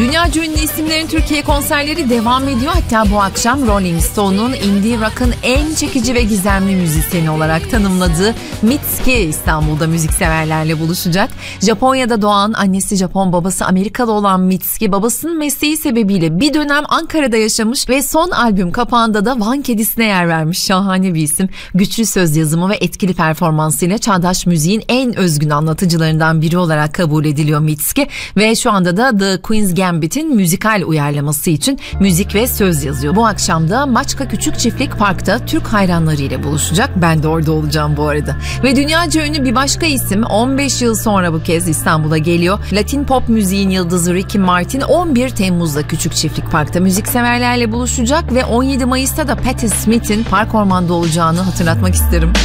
Dünyaca ünlü isimlerin Türkiye konserleri devam ediyor. Hatta bu akşam Rolling Stone'un indie rock'ın en çekici ve gizemli müzisyeni olarak tanımladığı Mitski İstanbul'da müzikseverlerle buluşacak. Japonya'da doğan, annesi Japon, babası Amerikalı olan Mitski, babasının mesleği sebebiyle bir dönem Ankara'da yaşamış ve son albüm kapağında da Van Kedisi'ne yer vermiş. Şahane bir isim. Güçlü söz yazımı ve etkili performansıyla çağdaş müziğin en özgün anlatıcılarından biri olarak kabul ediliyor Mitski ve şu anda da The Queen's Gambit'in müzikal uyarlaması için müzik ve söz yazıyor. Bu akşam da Maçka Küçük Çiftlik Park'ta Türk hayranları ile buluşacak. Ben de orada olacağım bu arada. Ve dünyaca ünlü bir başka isim 15 yıl sonra bu kez İstanbul'a geliyor. Latin pop müziğin yıldızı Ricky Martin 11 Temmuz'da Küçük Çiftlik Park'ta müzikseverlerle buluşacak ve 17 Mayıs'ta da Patti Smith'in Park Orman'da olacağını hatırlatmak isterim.